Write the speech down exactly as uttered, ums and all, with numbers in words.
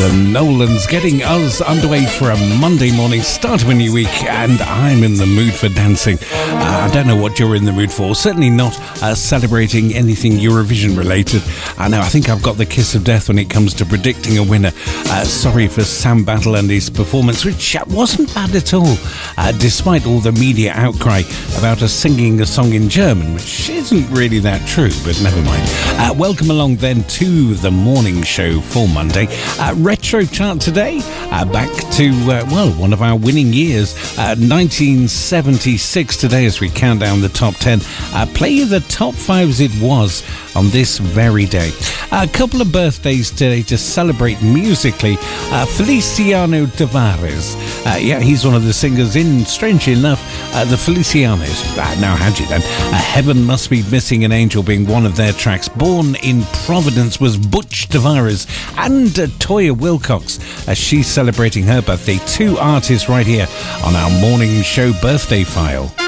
The Nolans getting us underway for a Monday morning, start of a new week, and I'm in the mood for dancing. Uh, I don't know what you're in the mood for, certainly not uh, celebrating anything Eurovision related. I know, I think I've got the kiss of death when it comes to predicting a winner. Uh, sorry for Sam Battle and his performance, which wasn't bad at all, uh, despite all the media outcry about us singing a song in German, which isn't really that true, but never mind. Uh, welcome along then to the morning show for Monday. Uh, retro chart today, uh, back to, uh, well, one of our winning years, uh, nineteen seventy-six today as we count down the top ten. Uh, play the top fives it was on this very day. A couple of birthdays today to celebrate musically. Uh, Feliciano Tavares. Uh, yeah, he's one of the singers in, strangely enough, uh, the Felicianos. Uh, now, how'd you then? Uh, Heaven Must Be Missing an Angel being one of their tracks. Born in Providence was Butch Tavares and uh, Toya Wilcox as she's celebrating her birthday. Two artists right here on our morning show birthday file.